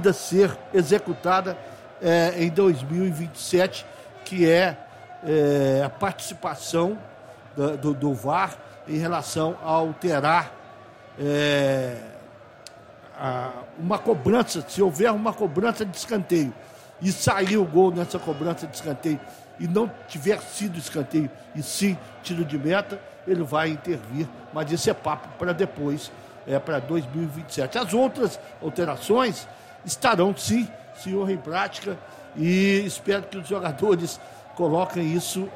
ainda ser executada em 2027, que é a participação do VAR em relação a alterar uma cobrança. Se houver uma cobrança de escanteio e sair o gol nessa cobrança de escanteio e não tiver sido escanteio e sim tiro de meta, ele vai intervir, mas isso é papo para depois, para 2027. As outras alterações estarão sim, senhor, em prática, e espero que os jogadores coloquem isso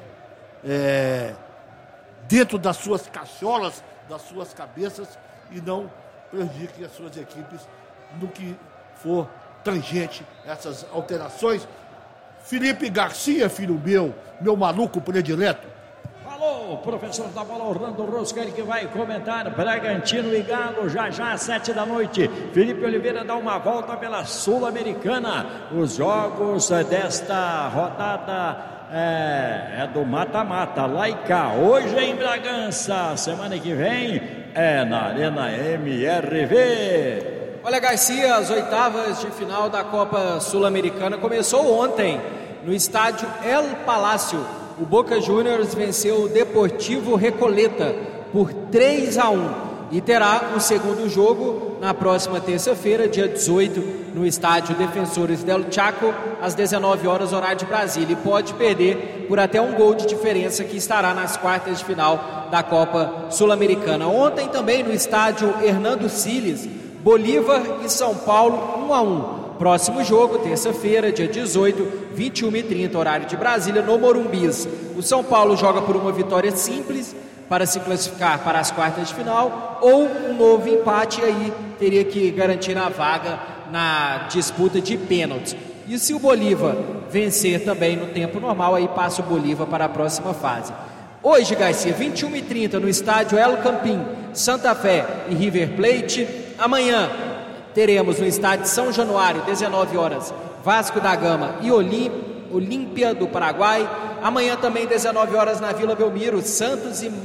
dentro das suas cacholas, das suas cabeças, e não prejudiquem as suas equipes no que for tangente essas alterações. Felipe Garcia, filho meu maluco predileto. Falou, professor da bola, Orlando Rosca, ele que vai comentar Bragantino e Galo, já às 7 da noite. Felipe Oliveira dá uma volta pela Sul-Americana. Os jogos desta rodada do mata-mata, lá e cá. Hoje em Bragança, semana que vem na Arena MRV. Olha, Garcia, as oitavas de final da Copa Sul-Americana começou ontem no estádio El Palácio. O Boca Juniors venceu o Deportivo Recoleta por 3-1 e terá o segundo jogo na próxima terça-feira, dia 18, no estádio Defensores del Chaco, às 19 horas, horário de Brasília, e pode perder por até um gol de diferença, que estará nas quartas de final da Copa Sul-Americana. Ontem também no estádio Hernando Siles, Bolívar e São Paulo 1-1. Próximo jogo, terça-feira, dia 18, 21h30, horário de Brasília, no Morumbis. O São Paulo joga por uma vitória simples para se classificar para as quartas de final, ou um novo empate, aí teria que garantir a vaga na disputa de pênaltis. E se o Bolívar vencer também no tempo normal, aí passa o Bolívar para a próxima fase. Hoje, Garcia, 21h30, no estádio El Campín, Santa Fé e River Plate. Amanhã teremos no estádio São Januário, 19 horas, Vasco da Gama e Olímpia do Paraguai. Amanhã também, 19 horas, na Vila Belmiro, Santos e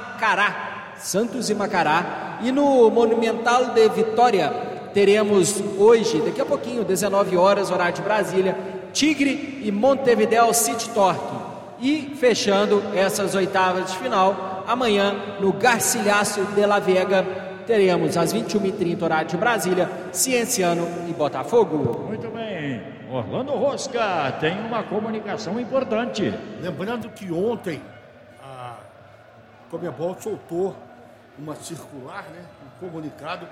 Macará. E no Monumental de Vitória teremos hoje, daqui a pouquinho, 19 horas, horário de Brasília, Tigre e Montevideo City Torque. E fechando essas oitavas de final, amanhã no Garcilaso de la Vega teremos às 21h30, horário de Brasília, Cienciano e Botafogo. Muito bem, Orlando Rosca tem uma comunicação importante. Lembrando que ontem a Conmebol soltou uma circular, um comunicado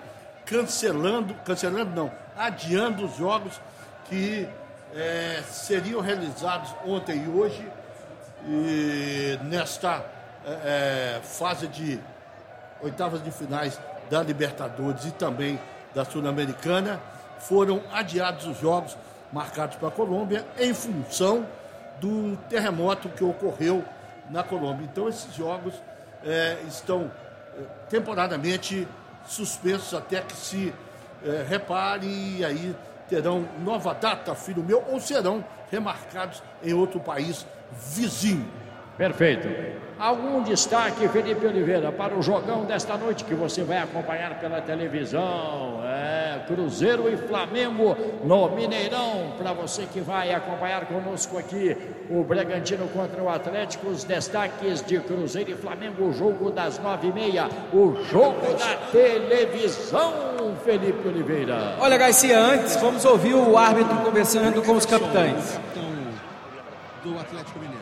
adiando os jogos que seriam realizados ontem e hoje, e nesta fase de oitavas de finais da Libertadores e também da Sul-Americana. Foram adiados os jogos marcados para a Colômbia em função do terremoto que ocorreu na Colômbia. Então esses jogos estão temporariamente suspensos até que se repare, e aí terão nova data, filho meu, ou serão remarcados em outro país vizinho. Perfeito. Algum destaque, Felipe Oliveira, para o jogão desta noite que você vai acompanhar pela televisão? Cruzeiro e Flamengo no Mineirão. Para você que vai acompanhar conosco aqui o Bragantino contra o Atlético, os destaques de Cruzeiro e Flamengo, o jogo das 9h30, o jogo da televisão, Felipe Oliveira. Olha, Garcia, antes vamos ouvir o árbitro conversando com os capitães. Do Atlético Mineiro.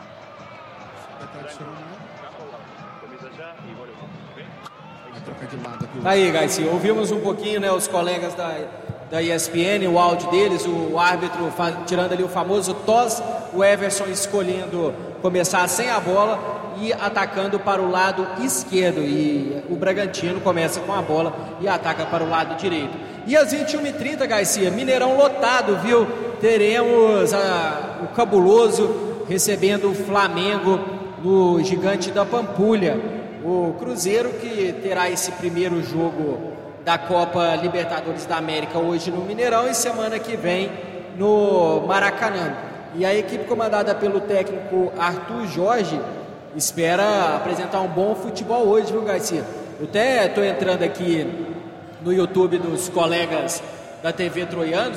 Aí, Garcia, ouvimos um pouquinho, né, os colegas da ESPN, o áudio deles, o árbitro tirando ali o famoso toss, o Everson escolhendo começar sem a bola e atacando para o lado esquerdo, e o Bragantino começa com a bola e ataca para o lado direito. E às 21h30, Garcia, Mineirão lotado, viu? Teremos o Cabuloso recebendo o Flamengo no Gigante da Pampulha. O Cruzeiro, que terá esse primeiro jogo da Copa Libertadores da América hoje no Mineirão e semana que vem no Maracanã. E a equipe comandada pelo técnico Arthur Jorge espera apresentar um bom futebol hoje, viu, Garcia? Eu até estou entrando aqui no YouTube dos colegas da TV Troianos.